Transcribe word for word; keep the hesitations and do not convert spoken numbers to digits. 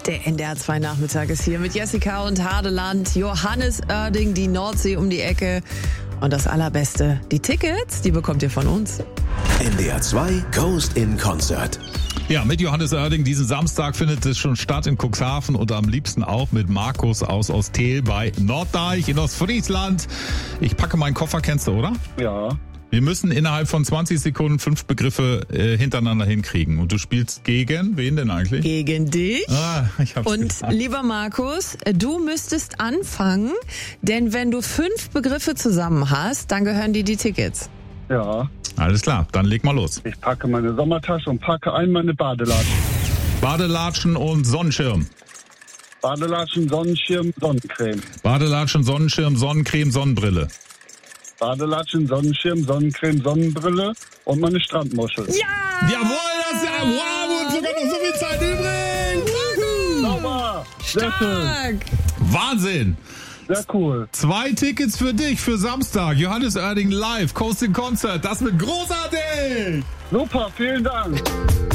Der N D R zwei Nachmittag ist hier mit Jessica und Hadeland, Johannes Oerding, die Nordsee um die Ecke. Und das Allerbeste, die Tickets, die bekommt ihr von uns. N D R zwei Coast in Concert. Ja, mit Johannes Oerding. Diesen Samstag findet es schon statt in Cuxhaven und am liebsten auch mit Markus aus Ostel bei Norddeich in Ostfriesland. Ich packe meinen Koffer, kennst du, oder? Ja. Wir müssen innerhalb von zwanzig Sekunden fünf Begriffe äh, hintereinander hinkriegen. Und du spielst gegen, wen denn eigentlich? Gegen dich. Ah, ich hab's Und gedacht. lieber Markus, du müsstest anfangen, denn wenn du fünf Begriffe zusammen hast, dann gehören dir die Tickets. Ja. Alles klar, dann leg mal los. Ich packe meine Sommertasche und packe ein meine Badelatschen. Badelatschen und Sonnenschirm. Badelatschen, Sonnenschirm, Sonnencreme. Badelatschen, Sonnenschirm, Sonnencreme, Sonnenbrille. Badelatschen, Sonnenschirm, Sonnencreme, Sonnenbrille und meine Strandmuschel. Ja! Jawohl, das ist ja wow, und sogar noch so viel Zeit übrig. Sauber! Sehr schön. Stark! Wahnsinn! Sehr cool. Zwei Tickets für dich für Samstag. Johannes Oerding live, Coast in Concert. Das wird großartig! Super, vielen Dank.